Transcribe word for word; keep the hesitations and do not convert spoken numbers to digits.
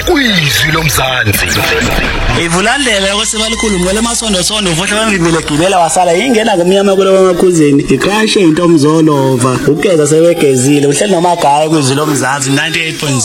kwizwi lomzansi. Ivulandlela kwesibalikhulu ngwele masondo sondo ufohla bangivile gibela wasala ingena ngomnyama kulo wamakhuzeni ikrashe into omzolova ugeza sebegezile uhleli nomagaya kwizwi lomzansi ninety-eight point zero.